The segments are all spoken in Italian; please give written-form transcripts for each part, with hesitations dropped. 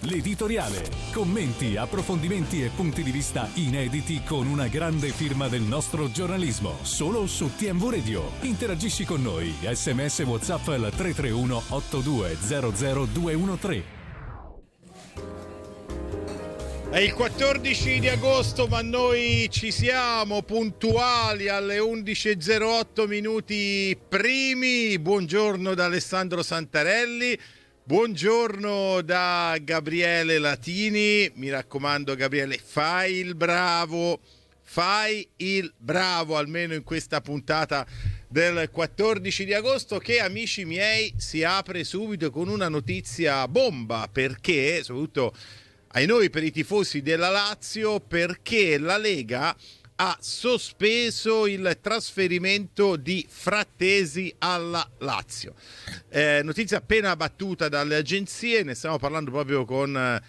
l'editoriale. Commenti, approfondimenti e punti di vista inediti con una grande firma del nostro giornalismo. Solo su TMV Radio. Interagisci con noi. SMS WhatsApp al 331 8200 213. È il 14 di agosto, ma noi ci siamo puntuali alle 11:08 minuti primi. Buongiorno da Alessandro Santarelli, buongiorno da Gabriele Latini. Mi raccomando, Gabriele, fai il bravo almeno in questa puntata del 14 di agosto, che, amici miei, si apre subito con una notizia bomba, perché soprattutto ai noi, per i tifosi della Lazio, perché la Lega ha sospeso il trasferimento di Frattesi alla Lazio. Notizia appena battuta dalle agenzie, ne stiamo parlando proprio con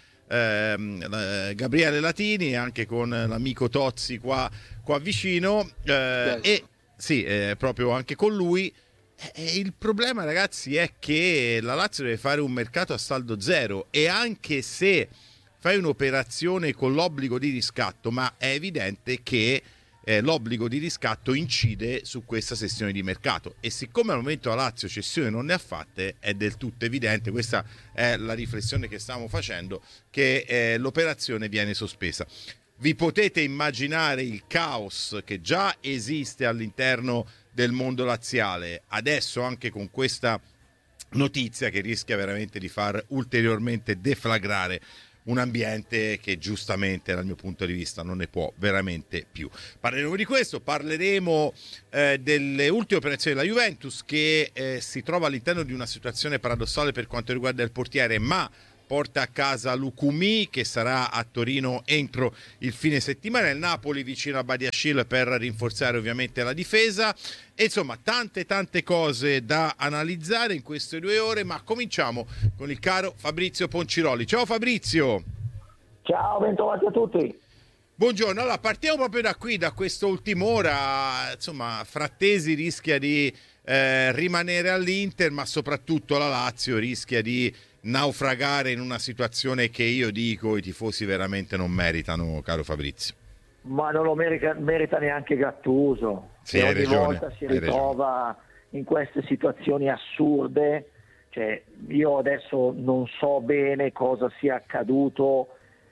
Gabriele Latini e anche con l'amico Tozzi qua vicino, e sì, proprio anche con lui. Il problema, ragazzi, è che la Lazio deve fare un mercato a saldo zero, e anche se fai un'operazione con l'obbligo di riscatto, ma è evidente che l'obbligo di riscatto incide su questa sessione di mercato, e siccome al momento la Lazio cessione non ne ha fatte, è del tutto evidente, questa è la riflessione che stiamo facendo, che l'operazione viene sospesa. Vi potete immaginare il caos che già esiste all'interno del mondo laziale, adesso anche con questa notizia che rischia veramente di far ulteriormente deflagrare un ambiente che giustamente, dal mio punto di vista, non ne può veramente più. Parleremo di questo, parleremo delle ultime operazioni della Juventus, che si trova all'interno di una situazione paradossale per quanto riguarda il portiere, ma porta a casa Lukumi, che sarà a Torino entro il fine settimana, il Napoli vicino a Badiashile per rinforzare ovviamente la difesa, e insomma tante cose da analizzare in queste 2 ore, ma cominciamo con il caro Fabrizio Ponciroli. Ciao Fabrizio! Ciao, bentrovati a tutti! Buongiorno, allora partiamo proprio da qui, da quest'ultima ora. Insomma, Frattesi rischia di rimanere all'Inter, ma soprattutto la Lazio rischia di naufragare in una situazione che io dico i tifosi veramente non meritano, caro Fabrizio. Ma non lo merita neanche Gattuso, sì, che ogni ragione, volta si ritrova in queste situazioni assurde. Cioè, io adesso non so bene cosa sia accaduto,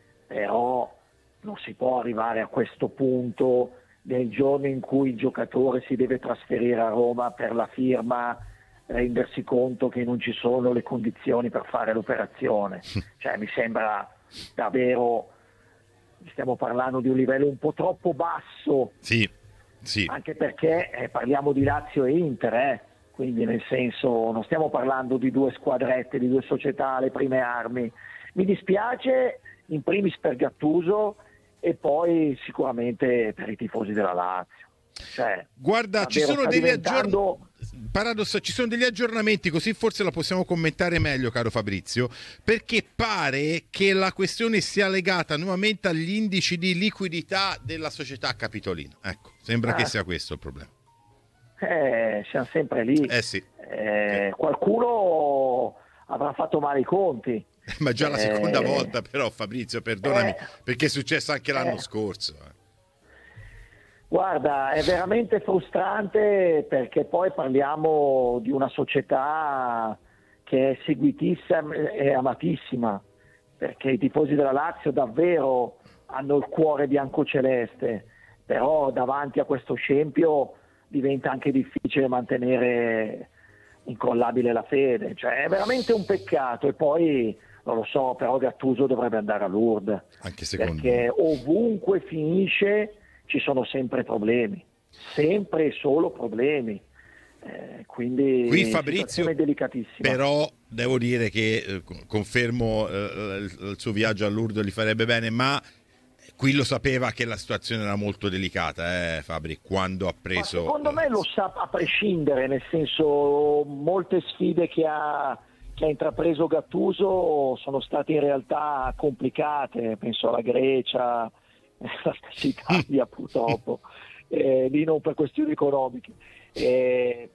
però non si può arrivare a questo punto nel giorno in cui il giocatore si deve trasferire a Roma per la firma, rendersi conto che non ci sono le condizioni per fare l'operazione. Cioè, mi sembra davvero, stiamo parlando di un livello un po' troppo basso, sì. Anche perché parliamo di Lazio e Inter, quindi nel senso non stiamo parlando di 2 squadrette, di 2 società alle prime armi. Mi dispiace in primis per Gattuso e poi sicuramente per i tifosi della Lazio. Cioè, guarda, ci sono degli aggiornamenti, così forse la possiamo commentare meglio, caro Fabrizio, perché pare che la questione sia legata nuovamente agli indici di liquidità della società Capitolino. Ecco, sembra che sia questo il problema. Siamo sempre lì. Sì. Qualcuno avrà fatto male i conti. Ma già la seconda volta, però, Fabrizio, perdonami, perché è successo anche l'anno scorso. Guarda, è veramente frustrante, perché poi parliamo di una società che è seguitissima e amatissima, perché i tifosi della Lazio davvero hanno il cuore biancoceleste, però davanti a questo scempio diventa anche difficile mantenere incollabile la fede. Cioè, è veramente un peccato, e poi non lo so, però Gattuso dovrebbe andare a Lourdes, anche secondo perché me. Ovunque finisce ci sono sempre problemi, sempre e solo problemi. Quindi qui, Fabrizio, è delicatissima. Però devo dire che confermo il suo viaggio a Lourdes gli farebbe bene, ma qui lo sapeva che la situazione era molto delicata, Fabri, quando ha preso. Ma secondo me lo sa a prescindere, nel senso, molte sfide che ha intrapreso Gattuso sono state in realtà complicate, penso alla Grecia, la stessa Italia purtroppo, lì non per questioni economiche,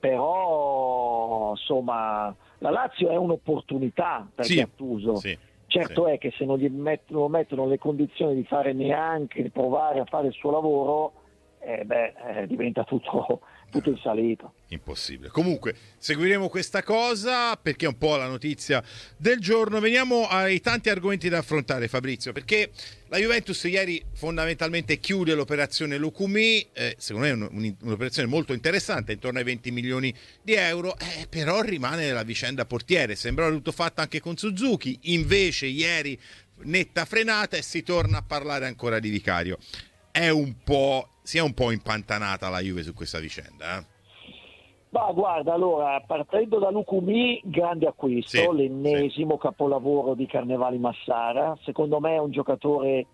però insomma la Lazio è un'opportunità per Gattuso, Certo è che se non lo mettono nelle condizioni di fare neanche provare a fare il suo lavoro, diventa tutto in salito. Impossibile. Comunque seguiremo questa cosa perché è un po' la notizia del giorno. Veniamo ai tanti argomenti da affrontare, Fabrizio, perché la Juventus ieri fondamentalmente chiude l'operazione Lukumi, secondo me è un'operazione molto interessante, intorno ai 20 milioni di euro, però rimane la vicenda portiere. Sembrava tutto fatto anche con Suzuki, invece ieri netta frenata e si torna a parlare ancora di Vicario. Si è un po' impantanata la Juve su questa vicenda, Ma guarda, allora, partendo da Lukumi, grande acquisto, sì, l'ennesimo capolavoro di Carnevali Massara. Secondo me è un giocatore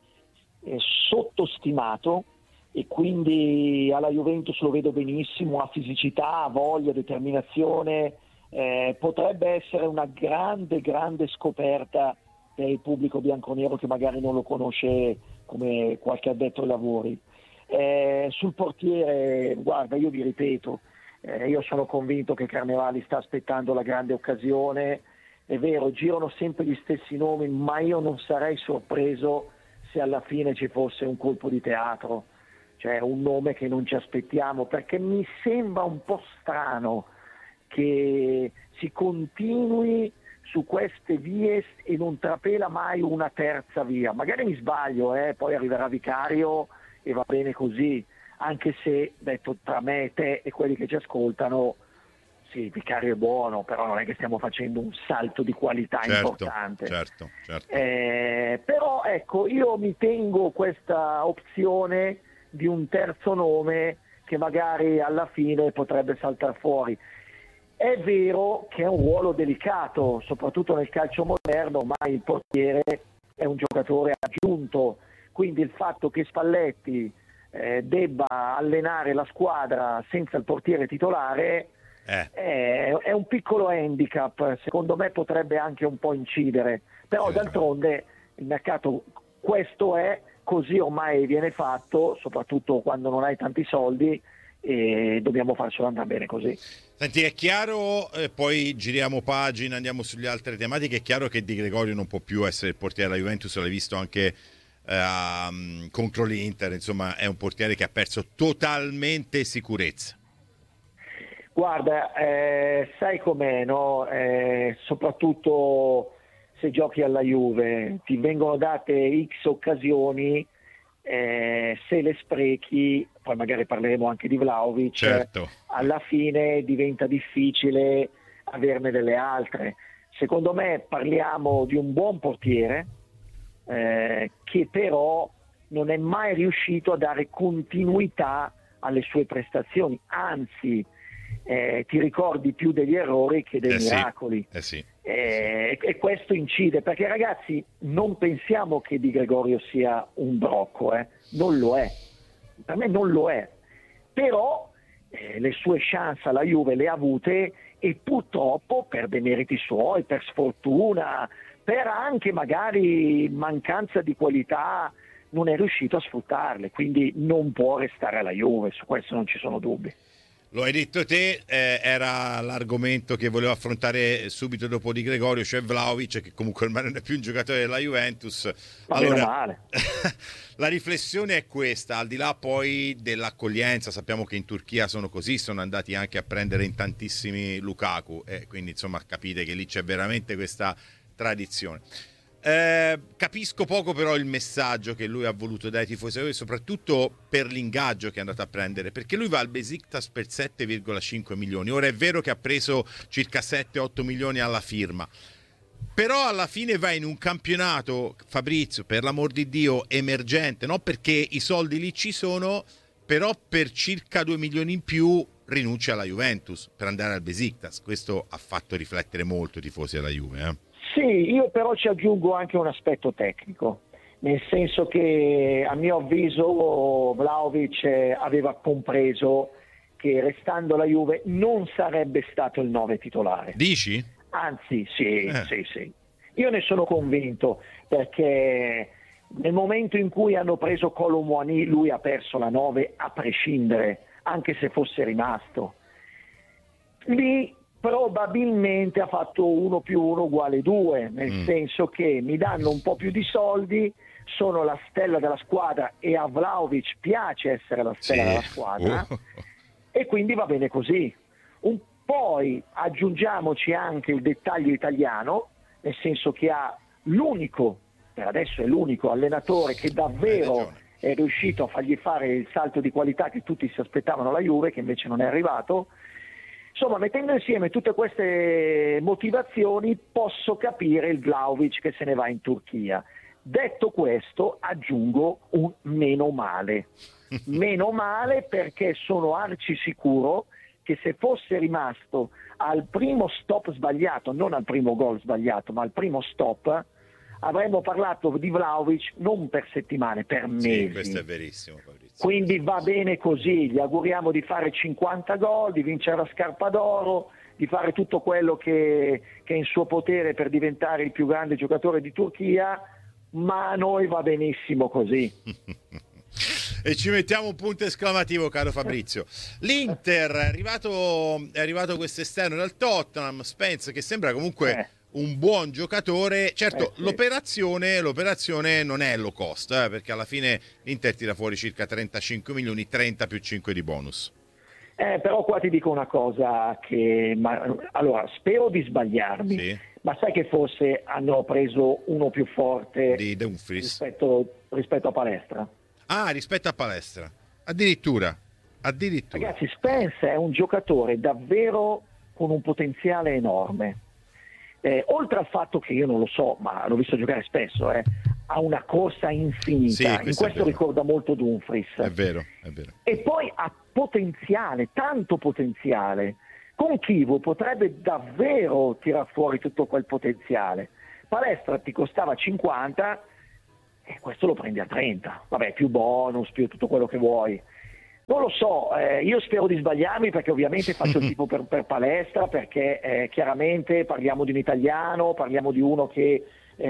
sottostimato e quindi alla Juventus lo vedo benissimo, ha fisicità, ha voglia, determinazione, potrebbe essere una grande scoperta per il pubblico bianconero che magari non lo conosce come qualche addetto ai lavori. Sul portiere, guarda, io vi ripeto, io sono convinto che Carnevali sta aspettando la grande occasione. È vero, girano sempre gli stessi nomi, ma io non sarei sorpreso se alla fine ci fosse un colpo di teatro, cioè un nome che non ci aspettiamo, perché mi sembra un po' strano che si continui su queste vie e non trapela mai una terza via. Magari mi sbaglio, poi arriverà Vicario e va bene così, anche se, detto tra me e te e quelli che ci ascoltano, sì, Vicario è buono, però non è che stiamo facendo un salto di qualità importante. Certo. Però ecco, io mi tengo questa opzione di un terzo nome che magari alla fine potrebbe saltare fuori. È vero che è un ruolo delicato, soprattutto nel calcio moderno, ma il portiere è un giocatore aggiunto, quindi il fatto che Spalletti debba allenare la squadra senza il portiere titolare è un piccolo handicap, secondo me potrebbe anche un po' incidere, però d'altronde il mercato questo è, così ormai viene fatto, soprattutto quando non hai tanti soldi, e dobbiamo farcelo andare bene così. Senti, è chiaro, poi giriamo pagina, andiamo sulle altre tematiche, è chiaro che Di Gregorio non può più essere il portiere della Juventus, l'hai visto anche contro l'Inter, insomma è un portiere che ha perso totalmente sicurezza. Guarda, sai com'è, no? Soprattutto se giochi alla Juve, ti vengono date X occasioni, se le sprechi, poi magari parleremo anche di Vlahovic, certo, alla fine diventa difficile averne delle altre. Secondo me parliamo di un buon portiere che però non è mai riuscito a dare continuità alle sue prestazioni, anzi ti ricordi più degli errori che dei miracoli. Sì. E questo incide, perché ragazzi non pensiamo che Di Gregorio sia un brocco, non lo è, per me non lo è, però le sue chance alla Juve le ha avute e purtroppo per demeriti suoi, per sfortuna, per anche magari mancanza di qualità non è riuscito a sfruttarle, quindi non può restare alla Juve, su questo non ci sono dubbi. Lo hai detto te, era l'argomento che volevo affrontare subito dopo Di Gregorio, cioè Vlahovic, che comunque ormai non è più un giocatore della Juventus. Ma allora, male. La riflessione è questa, al di là poi dell'accoglienza, sappiamo che in Turchia sono così, sono andati anche a prendere in tantissimi Lukaku, e quindi insomma capite che lì c'è veramente questa tradizione. Capisco poco però il messaggio che lui ha voluto dare ai tifosi, soprattutto per l'ingaggio che è andato a prendere, perché lui va al Besiktas per 7,5 milioni. Ora è vero che ha preso circa 7-8 milioni alla firma, però alla fine va in un campionato, Fabrizio, per l'amor di Dio, emergente, no? Perché i soldi lì ci sono, però per circa 2 milioni in più rinuncia alla Juventus per andare al Besiktas. Questo ha fatto riflettere molto i tifosi della Juve, Sì, io però ci aggiungo anche un aspetto tecnico, nel senso che a mio avviso Vlahovic aveva compreso che restando la Juve non sarebbe stato il 9 titolare. Dici? Anzi, sì. Io ne sono convinto, perché nel momento in cui hanno preso Kolo Muani lui ha perso la 9 a prescindere, anche se fosse rimasto. Lì probabilmente ha fatto 1 più 1 uguale 2, nel senso che mi danno un po' più di soldi, sono la stella della squadra e a Vlahovic piace essere la stella della squadra e quindi va bene così. Poi aggiungiamoci anche il dettaglio italiano, nel senso che ha l'unico, per adesso è l'unico allenatore che davvero è riuscito a fargli fare il salto di qualità che tutti si aspettavano alla Juve, che invece non è arrivato. Insomma, mettendo insieme tutte queste motivazioni posso capire il Vlahovic che se ne va in Turchia. Detto questo, aggiungo un meno male. Meno male perché sono arci sicuro che se fosse rimasto al primo stop sbagliato, non al primo gol sbagliato, ma al primo stop, avremmo parlato di Vlahovic non per settimane, per mesi. Sì, questo è verissimo, Fabrizio. Quindi va bene così, gli auguriamo di fare 50 gol, di vincere la scarpa d'oro, di fare tutto quello che è in suo potere per diventare il più grande giocatore di Turchia, ma a noi va benissimo così. E ci mettiamo un punto esclamativo, caro Fabrizio. L'Inter è arrivato quest'esterno dal Tottenham, Spence, che sembra comunque un buon giocatore. Certo, sì. l'operazione non è low cost, perché alla fine l'Inter tira fuori circa 35 milioni, 30 più 5 di bonus. Però qua ti dico una cosa allora, spero di sbagliarmi, Sì. ma sai che forse hanno preso uno più forte Di Dumfries. rispetto a Palestra? Ah, rispetto a Palestra. Addirittura. Ragazzi, Spence è un giocatore davvero con un potenziale enorme. Oltre al fatto che io non lo so, ma l'ho visto giocare spesso, ha una corsa infinita. Sì, in questo ricorda molto Dumfries. È vero. E poi ha potenziale, tanto potenziale. Con Chivo potrebbe davvero tirar fuori tutto quel potenziale. Palestra ti costava 50 e questo lo prendi a 30. Vabbè, più bonus, più tutto quello che vuoi. Non lo so, io spero di sbagliarmi perché ovviamente faccio il tipo per Palestra, perché chiaramente parliamo di un italiano, parliamo di uno che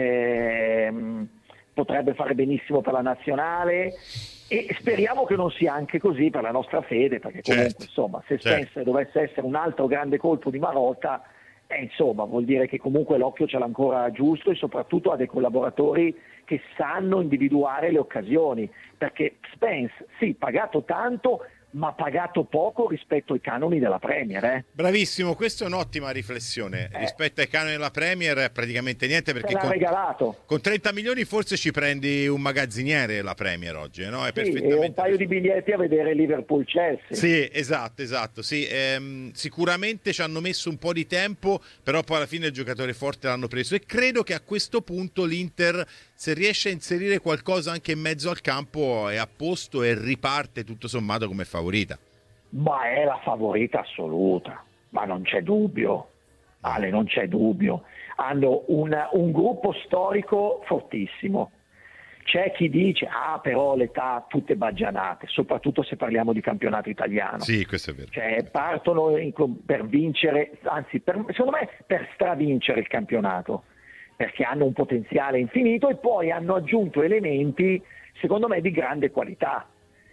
potrebbe fare benissimo per la nazionale e speriamo che non sia anche così per la nostra fede, perché comunque insomma se Spence dovesse essere un altro grande colpo di Marotta, insomma vuol dire che comunque l'occhio ce l'ha ancora giusto e soprattutto ha dei collaboratori che sanno individuare le occasioni, perché Spence sì, pagato tanto ma pagato poco rispetto ai canoni della Premier. Bravissimo, questa è un'ottima riflessione. Rispetto ai canoni della Premier praticamente niente, perché regalato. Con 30 milioni forse ci prendi un magazziniere la Premier oggi, no? È perfettamente e un paio di biglietti a vedere Liverpool-Chelsea. Sì, esatto. Sì, sicuramente ci hanno messo un po' di tempo, però poi alla fine il giocatore forte l'hanno preso e credo che a questo punto l'Inter, se riesce a inserire qualcosa anche in mezzo al campo, è a posto e riparte tutto sommato come favorita. Ma è la favorita assoluta, ma non c'è dubbio, Ale, non c'è dubbio. Hanno un gruppo storico fortissimo. C'è chi dice, però l'età tutte baggianate, soprattutto se parliamo di campionato italiano. Sì, questo è vero. Cioè partono per vincere, anzi secondo me per stravincere il campionato, perché hanno un potenziale infinito e poi hanno aggiunto elementi, secondo me, di grande qualità.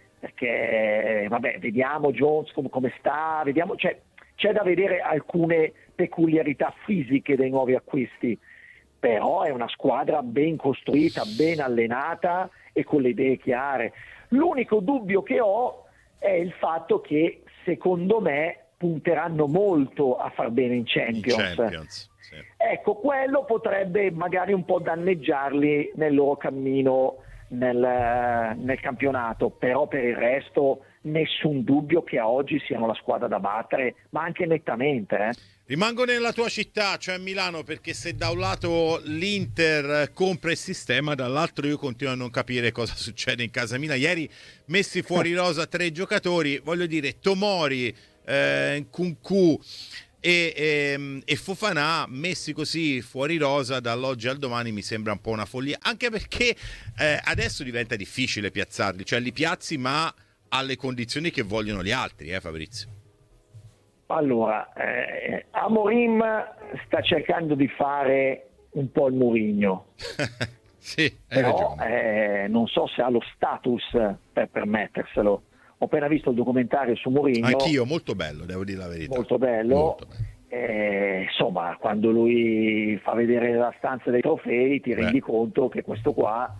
Perché, vediamo Jones come sta, vediamo, c'è da vedere alcune peculiarità fisiche dei nuovi acquisti, però è una squadra ben costruita, ben allenata e con le idee chiare. L'unico dubbio che ho è il fatto che, secondo me, punteranno molto a far bene in Champions. Sì. Ecco, quello potrebbe magari un po' danneggiarli nel loro cammino nel campionato, però per il resto nessun dubbio che a oggi siano la squadra da battere, ma anche nettamente. Rimango nella tua città, cioè a Milano, perché se da un lato l'Inter compra il sistema, dall'altro io continuo a non capire cosa succede in casa mia. Ieri messi fuori rosa 3 giocatori, voglio dire, Tomori, Nkunku e Fofana messi così fuori rosa dall'oggi al domani mi sembra un po' una follia, anche perché adesso diventa difficile piazzarli, cioè li piazzi ma alle condizioni che vogliono gli altri, Fabrizio. Allora, Amorim sta cercando di fare un po' il Mourinho. Sì, però non so se ha lo status per permetterselo. Ho appena visto il documentario su Mourinho. Anch'io, molto bello, devo dire la verità. Molto bello. insomma, quando lui fa vedere la stanza dei trofei ti rendi conto che questo qua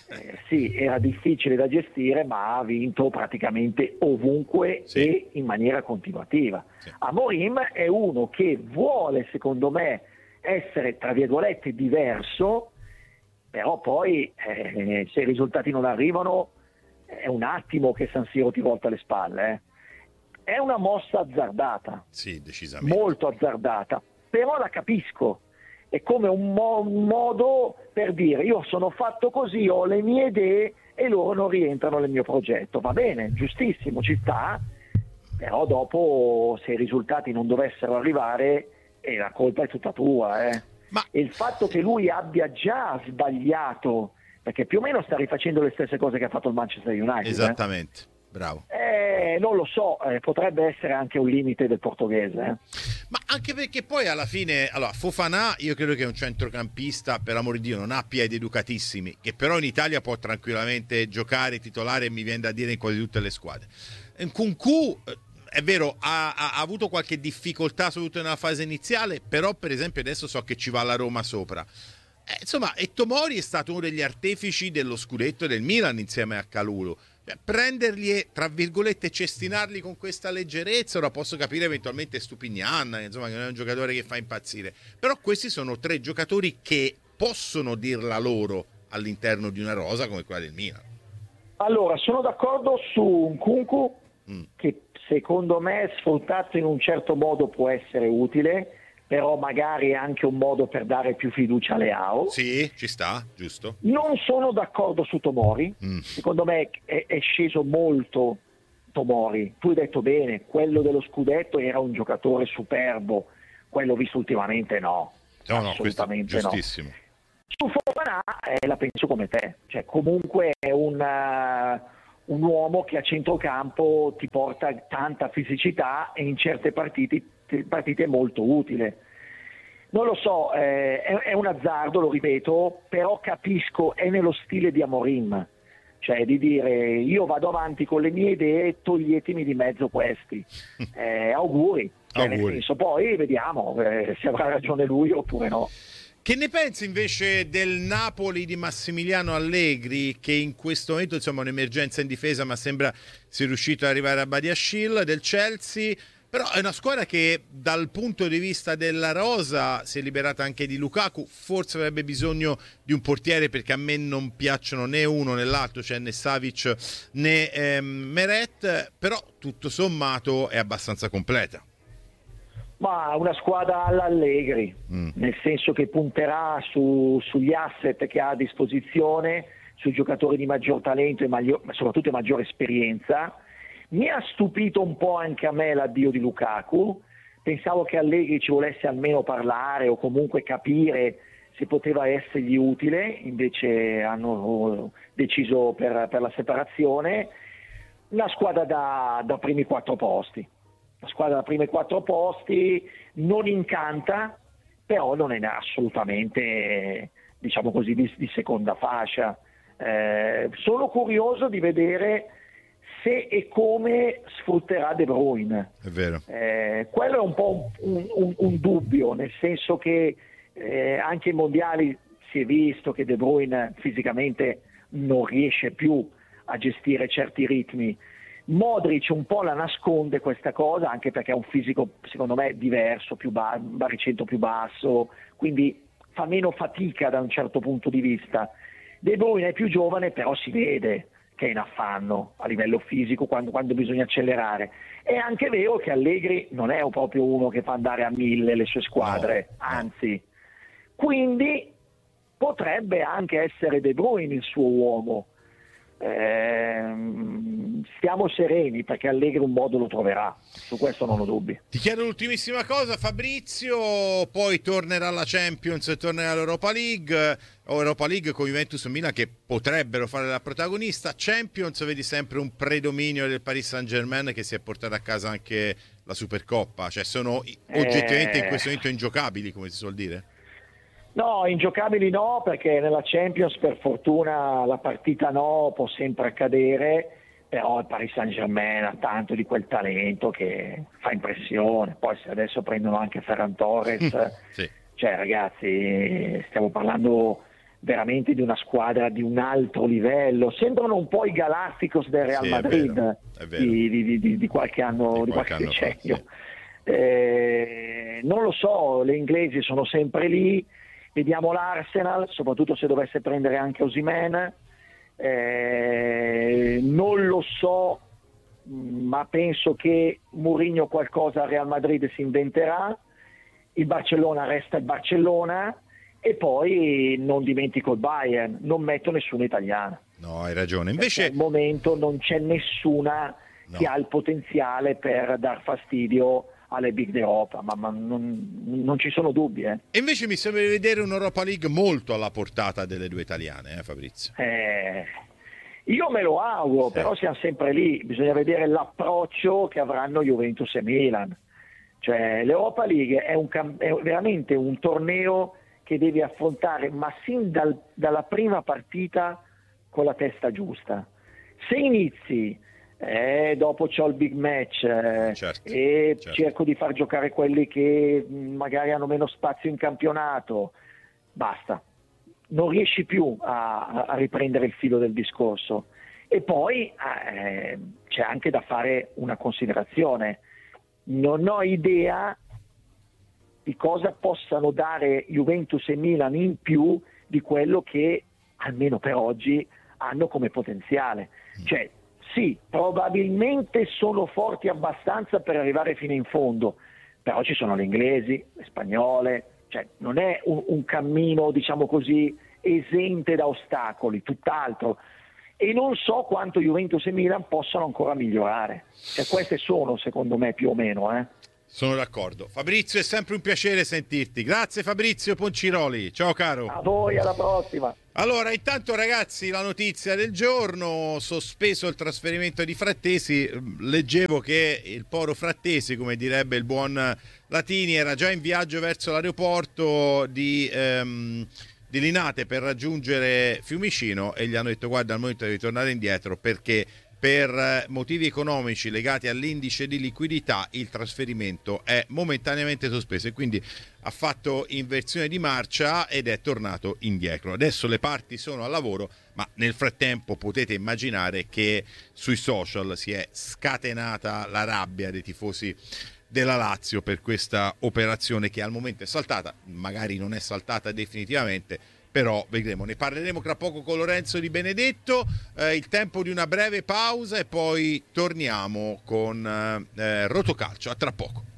sì, era difficile da gestire, ma ha vinto praticamente ovunque e in maniera continuativa. Amorim è uno che vuole, secondo me, essere tra virgolette diverso, però poi se i risultati non arrivano è un attimo che San Siro ti volta le spalle. È una mossa azzardata, sì, decisamente, molto azzardata, però la capisco. È come un modo per dire: io sono fatto così, ho le mie idee e loro non rientrano nel mio progetto. Va bene, giustissimo, ci sta, però dopo, se i risultati non dovessero arrivare, la colpa è tutta tua. Ma E il fatto che lui abbia già sbagliato, perché più o meno sta rifacendo le stesse cose che ha fatto il Manchester United. Esattamente. Bravo. Non lo so, potrebbe essere anche un limite del portoghese. Ma anche perché poi alla fine, allora, Fofana io credo che è un centrocampista, per amor di Dio, non ha piedi educatissimi, che però in Italia può tranquillamente giocare titolare, mi viene da dire, in quasi tutte le squadre. Nkunku, è vero, ha avuto qualche difficoltà soprattutto nella fase iniziale, però per esempio adesso so che ci va la Roma sopra. Insomma, e Tomori è stato uno degli artefici dello scudetto del Milan insieme a Kalulu. Prenderli e, tra virgolette, cestinarli con questa leggerezza, ora posso capire eventualmente Stupignan, insomma, che non è un giocatore che fa impazzire, però questi sono tre giocatori che possono dirla loro all'interno di una rosa come quella del Milan. Allora, sono d'accordo su Nkunku, che secondo me sfruttato in un certo modo può essere utile, però magari è anche un modo per dare più fiducia a Leao. Sì, ci sta, giusto. Non sono d'accordo su Tomori, secondo me è sceso molto Tomori. Tu hai detto bene, quello dello scudetto era un giocatore superbo, quello visto ultimamente no, assolutamente no. Giustissimo. Su Fofana la penso come te, cioè comunque è un uomo che a centrocampo ti porta tanta fisicità e in certe partite è molto utile. Non lo so, è un azzardo, lo ripeto, però capisco, è nello stile di Amorim, cioè di dire: io vado avanti con le mie idee, toglietemi di mezzo questi. Auguri. Nel senso, poi vediamo se avrà ragione lui oppure no. Che ne pensi invece del Napoli di Massimiliano Allegri, che in questo momento insomma è un'emergenza in difesa, ma sembra sia riuscito ad arrivare a Badiashile, del Chelsea? Però è una squadra che dal punto di vista della rosa si è liberata anche di Lukaku, forse avrebbe bisogno di un portiere, perché a me non piacciono né uno né l'altro, cioè né Savic né Meret, però tutto sommato è abbastanza completa. Ma una squadra all'Allegri, nel senso che punterà sugli asset che ha a disposizione, sui giocatori di maggior talento e soprattutto maggiore esperienza. Mi ha stupito un po' anche a me l'addio di Lukaku, pensavo che Allegri ci volesse almeno parlare o comunque capire se poteva essergli utile, invece hanno deciso per la separazione. Una squadra da primi 4 posti. La squadra da primi 4 posti non incanta, però non è assolutamente, diciamo così, di seconda fascia. Sono curioso di vedere se e come sfrutterà De Bruyne. È vero. Quello è un po' un dubbio, nel senso che anche ai mondiali si è visto che De Bruyne fisicamente non riesce più a gestire certi ritmi. Modric un po' la nasconde questa cosa, anche perché ha un fisico secondo me diverso, più baricentro, più basso, quindi fa meno fatica da un certo punto di vista. De Bruyne è più giovane, però si vede che è in affanno a livello fisico quando bisogna accelerare. È anche vero che Allegri non è proprio uno che fa andare a 1000 le sue squadre, anzi. Quindi potrebbe anche essere De Bruyne il suo uomo. Stiamo sereni, perché Allegri un modo lo troverà, su questo non ho dubbi. Ti chiedo l'ultimissima cosa, Fabrizio, poi tornerà alla Champions e tornerà all'Europa League, o Europa League con Juventus e Milan che potrebbero fare la protagonista. Champions vedi sempre un predominio del Paris Saint-Germain, che si è portato a casa anche la Supercoppa, cioè sono oggettivamente in questo momento ingiocabili, come si suol dire. No, ingiocabili no, perché nella Champions per fortuna la partita no può sempre accadere, però il Paris Saint-Germain ha tanto di quel talento che fa impressione. Poi se adesso prendono anche Ferran Torres, sì. Cioè ragazzi, stiamo parlando veramente di una squadra di un altro livello. Sembrano un po' i Galacticos del Real Madrid, è vero. Di qualche anno, di qualche decennio. Non lo so, le inglesi sono sempre lì. Vediamo l'Arsenal, soprattutto se dovesse prendere anche Osimhen. Non lo so, ma penso che Mourinho qualcosa al Real Madrid si inventerà. Il Barcellona resta il Barcellona, e poi non dimentico il Bayern, non metto nessuno italiano. No, hai ragione. Invece al momento non c'è nessuna che ha il potenziale per dar fastidio alle big d'Europa, ma non ci sono dubbi. E invece mi sembra di vedere un'Europa League molto alla portata delle due italiane, Fabrizio? Io me lo auguro, però siamo sempre lì, bisogna vedere l'approccio che avranno Juventus e Milan. Cioè, l'Europa League è veramente un torneo che devi affrontare, ma sin dalla prima partita con la testa giusta. Se inizi, dopo c'ho il big match, certo. Cerco di far giocare quelli che magari hanno meno spazio in campionato, basta. Non riesci più a riprendere il filo del discorso. E poi c'è anche da fare una considerazione. Non ho idea di cosa possano dare Juventus e Milan in più di quello che, almeno per oggi, hanno come potenziale. Cioè, sì, probabilmente sono forti abbastanza per arrivare fino in fondo, però ci sono le inglesi, le spagnole, cioè non è un cammino, diciamo così, esente da ostacoli, tutt'altro. E non so quanto Juventus e Milan possano ancora migliorare. Cioè, queste sono, secondo me, più o meno. Sono d'accordo. Fabrizio, è sempre un piacere sentirti. Grazie Fabrizio Ponciroli. Ciao caro. A voi, alla prossima. Allora, intanto ragazzi, la notizia del giorno: sospeso il trasferimento di Frattesi. Leggevo che il poro Frattesi, come direbbe il buon Latini, era già in viaggio verso l'aeroporto di Linate per raggiungere Fiumicino, e gli hanno detto: guarda, al momento devi tornare indietro perché per motivi economici legati all'indice di liquidità il trasferimento è momentaneamente sospeso, e quindi ha fatto inversione di marcia ed è tornato indietro. Adesso le parti sono al lavoro, ma nel frattempo potete immaginare che sui social si è scatenata la rabbia dei tifosi della Lazio per questa operazione, che al momento è saltata, magari non è saltata definitivamente, però vedremo. Ne parleremo tra poco con Lorenzo Di Benedetto. Il tempo di una breve pausa e poi torniamo con Rotocalcio. A tra poco.